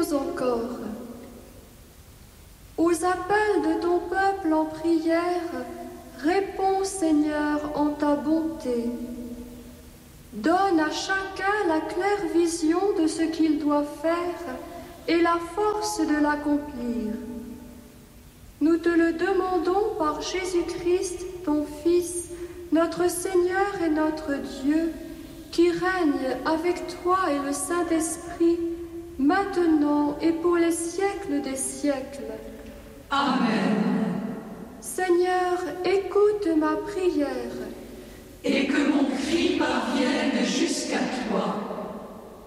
prions encore. Aux appels de ton peuple en prière, réponds Seigneur en ta bonté. Donne à chacun la claire vision de ce qu'il doit faire et la force de l'accomplir. Nous te le demandons par Jésus-Christ, ton Fils, notre Seigneur et notre Dieu, qui règne avec toi et le Saint-Esprit, maintenant et pour les siècles des siècles. Amen. Seigneur, écoute ma prière. Et que mon cri parvienne jusqu'à toi.